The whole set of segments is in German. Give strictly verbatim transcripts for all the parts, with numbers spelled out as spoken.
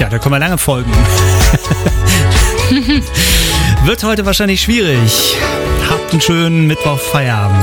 Ja, da können wir lange folgen. Wird heute wahrscheinlich schwierig. Habt einen schönen Mittwoch-Feierabend.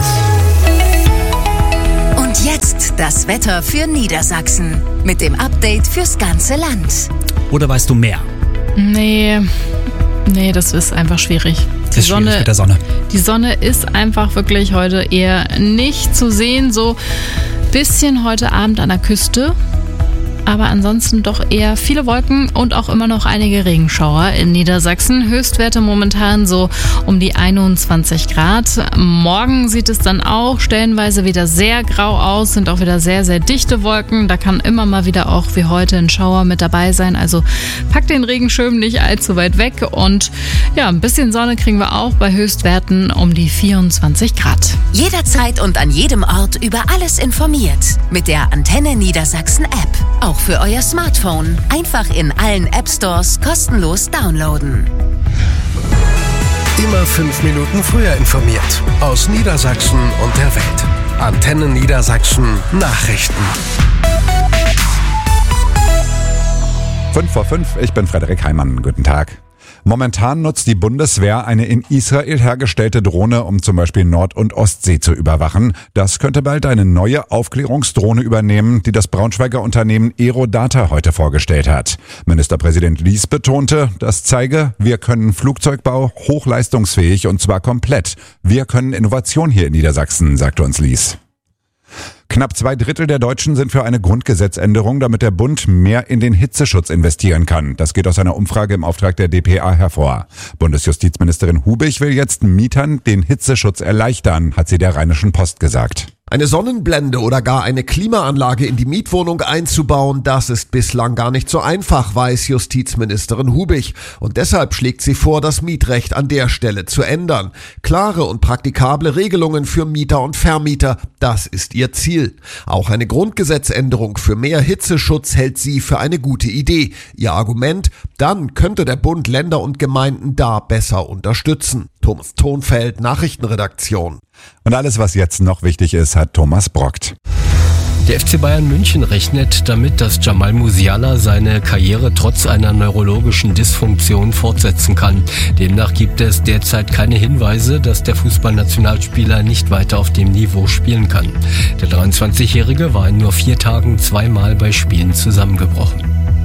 Und jetzt das Wetter für Niedersachsen mit dem Update fürs ganze Land. Oder weißt du mehr? Nee, nee, das ist einfach schwierig. Die Das ist schwierig Sonne, mit der Sonne. die Sonne ist einfach wirklich heute eher nicht zu sehen. So bisschen heute Abend an der Küste. Aber ansonsten doch eher viele Wolken und auch immer noch einige Regenschauer in Niedersachsen. Höchstwerte momentan so um die einundzwanzig Grad. Morgen sieht es dann auch stellenweise wieder sehr grau aus, sind auch wieder sehr, sehr dichte Wolken. Da kann immer mal wieder auch wie heute ein Schauer mit dabei sein. Also packt den Regenschirm nicht allzu weit weg. Und ja, ein bisschen Sonne kriegen wir auch bei Höchstwerten um die vierundzwanzig Grad. Jederzeit und an jedem Ort über alles informiert. Mit der Antenne Niedersachsen App. Auch für euer Smartphone. Einfach in allen App Stores kostenlos downloaden. Immer fünf Minuten früher informiert. Aus Niedersachsen und der Welt. Antenne Niedersachsen Nachrichten. Fünf vor fünf, ich bin Frederik Heimann. Guten Tag. Momentan nutzt die Bundeswehr eine in Israel hergestellte Drohne, um zum Beispiel Nord- und Ostsee zu überwachen. Das könnte bald eine neue Aufklärungsdrohne übernehmen, die das Braunschweiger Unternehmen Aerodata heute vorgestellt hat. Ministerpräsident Lies betonte, das zeige, wir können Flugzeugbau hochleistungsfähig und zwar komplett. Wir können Innovation hier in Niedersachsen, sagte uns Lies. Knapp zwei Drittel der Deutschen sind für eine Grundgesetzänderung, damit der Bund mehr in den Hitzeschutz investieren kann. Das geht aus einer Umfrage im Auftrag der d p a hervor. Bundesjustizministerin Hubich will jetzt Mietern den Hitzeschutz erleichtern, hat sie der Rheinischen Post gesagt. Eine Sonnenblende oder gar eine Klimaanlage in die Mietwohnung einzubauen, das ist bislang gar nicht so einfach, weiß Justizministerin Hubich. Und deshalb schlägt sie vor, das Mietrecht an der Stelle zu ändern. Klare und praktikable Regelungen für Mieter und Vermieter, das ist ihr Ziel. Auch eine Grundgesetzänderung für mehr Hitzeschutz hält sie für eine gute Idee. Ihr Argument, dann könnte der Bund Länder und Gemeinden da besser unterstützen. Thomas Thonfeld, Nachrichtenredaktion. Und alles, was jetzt noch wichtig ist, hat Thomas Brockt. Der F C Bayern München rechnet damit, dass Jamal Musiala seine Karriere trotz einer neurologischen Dysfunktion fortsetzen kann. Demnach gibt es derzeit keine Hinweise, dass der Fußballnationalspieler nicht weiter auf dem Niveau spielen kann. Der dreiundzwanzigjährige war in nur vier Tagen zweimal bei Spielen zusammengebrochen.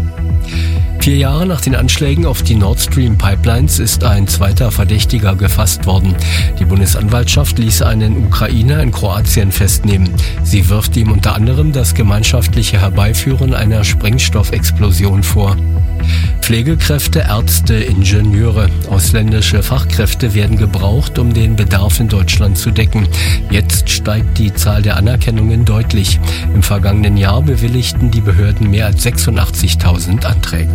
Vier Jahre nach den Anschlägen auf die Nord Stream Pipelines ist ein zweiter Verdächtiger gefasst worden. Die Bundesanwaltschaft ließ einen Ukrainer in Kroatien festnehmen. Sie wirft ihm unter anderem das gemeinschaftliche Herbeiführen einer Sprengstoffexplosion vor. Pflegekräfte, Ärzte, Ingenieure, ausländische Fachkräfte werden gebraucht, um den Bedarf in Deutschland zu decken. Jetzt steigt die Zahl der Anerkennungen deutlich. Im vergangenen Jahr bewilligten die Behörden mehr als sechsundachtzigtausend Anträge.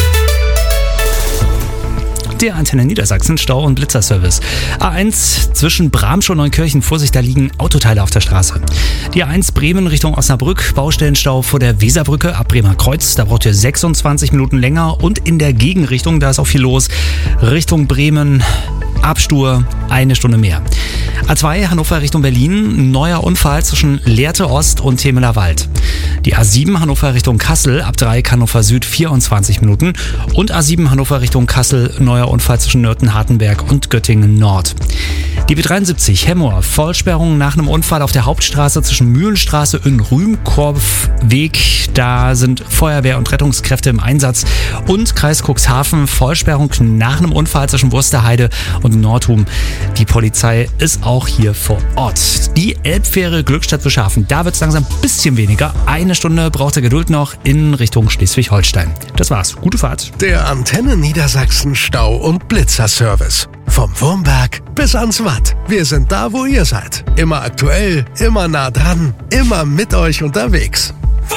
Der Antenne Niedersachsen Stau- und Blitzerservice. A eins zwischen Bramsch und Neunkirchen. Vorsicht, da liegen Autoteile auf der Straße. Die A eins Bremen Richtung Osnabrück. Baustellenstau vor der Weserbrücke ab Bremer Kreuz. Da braucht ihr sechsundzwanzig Minuten länger. Und in der Gegenrichtung, da ist auch viel los. Richtung Bremen, Abstur, eine Stunde mehr. A zwei Hannover Richtung Berlin. Neuer Unfall zwischen Lehrte Ost und Temeler Wald. Die A sieben Hannover Richtung Kassel. Ab Dreieck Hannover Süd vierundzwanzig Minuten. Und A sieben Hannover Richtung Kassel. Neuer Unfall zwischen Nörten-Hartenberg und Göttingen Nord. Die B dreiundsiebzig Hemmoor. Vollsperrung nach einem Unfall auf der Hauptstraße zwischen Mühlenstraße und Rühmkorfweg. Da sind Feuerwehr und Rettungskräfte im Einsatz. Und Kreis Cuxhaven. Vollsperrung nach einem Unfall zwischen Wusterheide und Nordhum. Die Polizei ist auch hier vor Ort. Die Elbfähre Glückstadt-Wilschafen. Da wird es langsam ein bisschen weniger. Eine Stunde braucht ihr Geduld noch in Richtung Schleswig-Holstein. Das war's. Gute Fahrt. Der Antenne Niedersachsen Stau- und Blitzerservice. Vom Wurmberg bis ans Watt. Wir sind da, wo ihr seid. Immer aktuell, immer nah dran, immer mit euch unterwegs.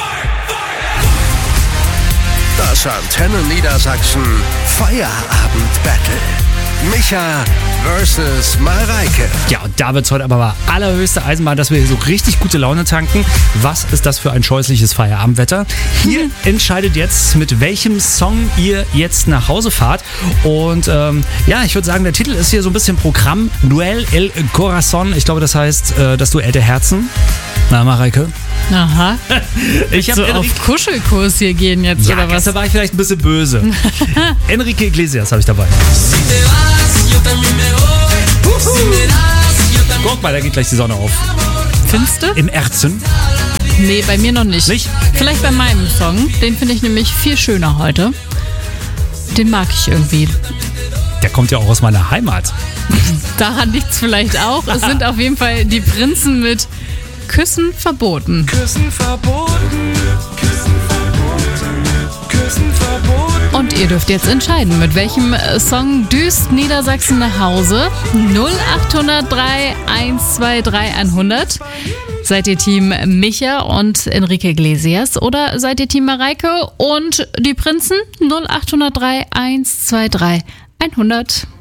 Das Antenne Niedersachsen Feierabend-Battle. Micha versus Mareike. Ja, und da wird's heute aber mal allerhöchste Eisenbahn, dass wir hier so richtig gute Laune tanken. Was ist das für ein scheußliches Feierabendwetter? Hier entscheidet jetzt, mit welchem Song ihr jetzt nach Hause fahrt. Und ähm, ja, ich würde sagen, der Titel ist hier so ein bisschen Programm. Duell El Corazon. Ich glaube, das heißt äh, das Duell der Herzen. Na, Mareike? Aha. Ich hab So Enrique- auf Kuschelkurs hier gehen jetzt, Ja, oder was? gestern war ich vielleicht ein bisschen böse. Enrique Iglesias habe ich dabei. Guck mal, da geht gleich die Sonne auf. Findest du? Im Erzen. Nee, bei mir noch nicht. Nicht? Vielleicht bei meinem Song. Den finde ich nämlich viel schöner heute. Den mag ich irgendwie. Der kommt ja auch aus meiner Heimat. Daran liegt es vielleicht auch. Es sind auf jeden Fall die Prinzen mit Küssen verboten. Küssen verboten, Küssen verboten, Küssen verboten. Und ihr dürft jetzt entscheiden, mit welchem äh, Song düst Niedersachsen nach Hause. null acht null drei eins zwei drei hundert. Seid ihr Team Micha und Enrique Iglesias oder seid ihr Team Mareike und die Prinzen? null acht null drei eins zwei drei hundert.